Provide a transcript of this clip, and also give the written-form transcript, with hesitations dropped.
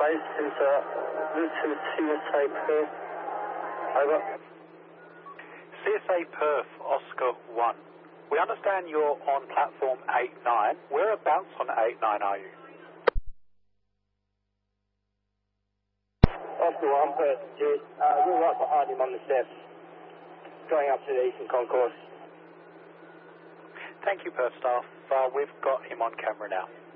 This is CSA Perth. Over. CSA Perth, Oscar 1. We understand you're on platform 89. Whereabouts on 89 are you? Oscar 1, Perth, yes. We're right behind him on the steps, going up to the Eastern Concourse. Thank you, Perth staff. We've got him on camera now.